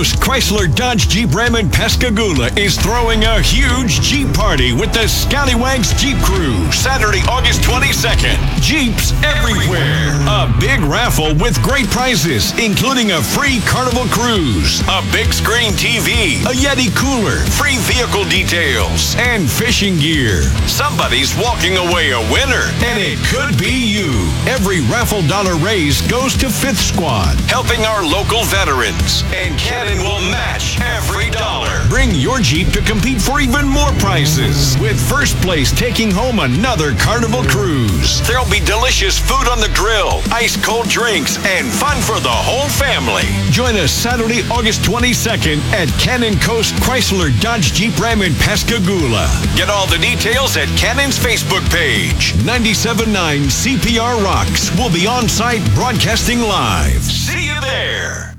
Coast Chrysler Dodge Jeep Ram in Pascagoula is throwing a huge Jeep party with the Scallywags Jeep Crew, Saturday, August 22nd. Jeeps everywhere. A big raffle with great prizes, including a free Carnival cruise, a big screen TV, a Yeti cooler, free vehicle details, and fishing gear. Somebody's walking away a winner, and it could be you. Every raffle dollar raised goes to Fifth Squad, helping our local veterans. And Cannon will match every dollar. Bring your Jeep to compete for even more prizes, with first place taking home another Carnival cruise. There'll be delicious food on the grill, ice-cold drinks, and fun for the whole family. Join us Saturday, August 22nd at Cannon Coast Chrysler Dodge Jeep Ram in Pascagoula. Get all the details at Cannon's Facebook page. 97.9 CPR Rocks will be on site broadcasting live. See you there.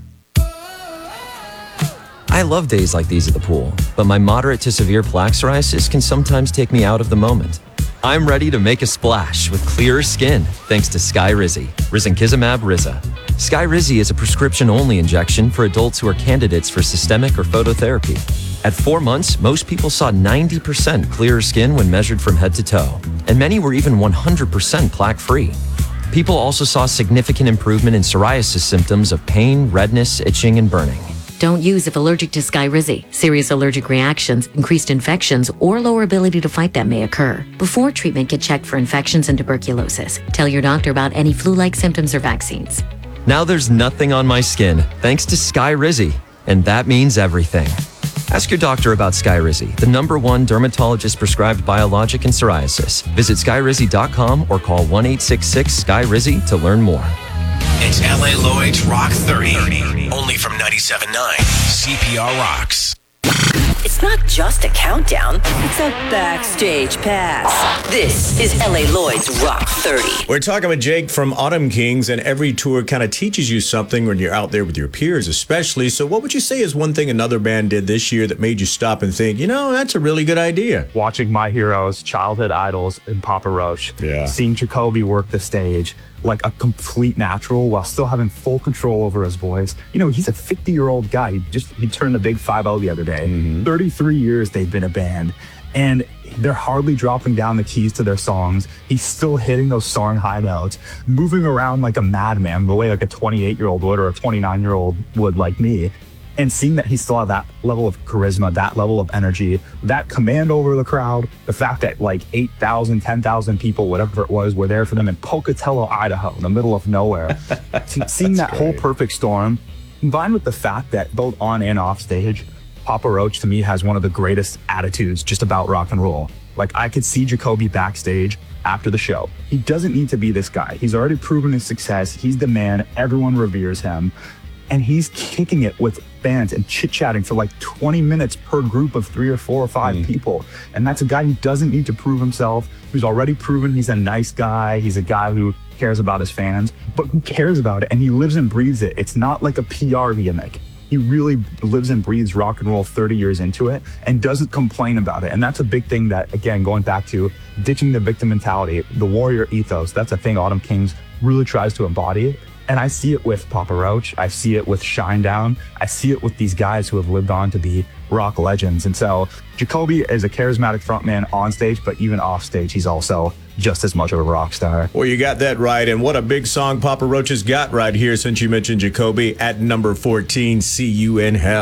I love days like these at the pool, but my moderate to severe plaque psoriasis can sometimes take me out of the moment. I'm ready to make a splash with clearer skin thanks to Skyrizi, Risankizumab Riza. Skyrizi is a prescription-only injection for adults who are candidates for systemic or phototherapy. At 4 months, most people saw 90% clearer skin when measured from head to toe, and many were even 100% plaque-free. People also saw significant improvement in psoriasis symptoms of pain, redness, itching, and burning. Don't use if allergic to Skyrizi. Serious allergic reactions, increased infections, or lower ability to fight them may occur. Before treatment, get checked for infections and tuberculosis. Tell your doctor about any flu-like symptoms or vaccines. Now there's nothing on my skin, thanks to Skyrizi, and that means everything. Ask your doctor about Skyrizi, the #1 dermatologist-prescribed biologic in psoriasis. Visit skyrizi.com or call 1-866-SKY-RIZI to learn more. It's L.A. Lloyd's Rock 30, only from 97.9 CPR Rocks. It's not just a countdown, it's a backstage pass. This is L.A. Lloyd's Rock 30. We're talking with Jake from Autumn Kings, and every tour kind of teaches you something when you're out there with your peers, especially. So what would you say is one thing another band did this year that made you stop and think, that's a really good idea? Watching my heroes, childhood idols, and Papa Roach. Yeah. Seeing Jacoby work the stage like a complete natural while still having full control over his voice. He's a 50-year-old guy. He turned the big 5-0 the other day. 33 years they've been a band, and they're hardly dropping down the keys to their songs. He's still hitting those soaring high notes, moving around like a madman, the way like a 28-year-old would or a 29-year-old would like me. And seeing that he still had that level of charisma, that level of energy, that command over the crowd, the fact that like 8,000, 10,000 people, whatever it was, were there for them in Pocatello, Idaho, in the middle of nowhere. Seeing that whole perfect storm, combined with the fact that both on and off stage, Papa Roach to me has one of the greatest attitudes just about rock and roll. Like I could see Jacoby backstage after the show. He doesn't need to be this guy. He's already proven his success. He's the man. Everyone reveres him. And he's kicking it with fans and chit-chatting for like 20 minutes per group of 3 or 4 or 5 people. And that's a guy who doesn't need to prove himself, who's already proven he's a nice guy. He's a guy who cares about his fans, but who cares about it, and he lives and breathes it. It's not like a PR gimmick. He really lives and breathes rock and roll 30 years into it and doesn't complain about it. And that's a big thing that, again, going back to ditching the victim mentality, the warrior ethos, that's a thing Autumn Kings really tries to embody. And I see it with Papa Roach. I see it with Shinedown. I see it with these guys who have lived on to be rock legends. And so Jacoby is a charismatic frontman on stage, but even off stage, he's also just as much of a rock star. Well, you got that right. And what a big song Papa Roach has got right here since you mentioned Jacoby at number 14, See You in Hell.